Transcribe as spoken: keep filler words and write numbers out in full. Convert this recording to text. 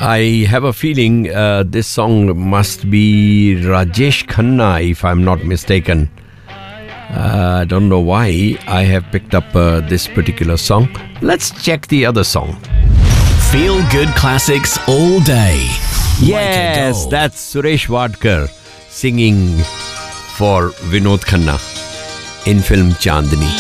I have a feeling uh, this song must be Rajesh Khanna, if I'm not mistaken. I uh, don't know why I have picked up uh, this particular song. Let's check the other song. Feel good classics all day. Yes, like that's Suresh Wadkar singing for Vinod Khanna in film Chandni.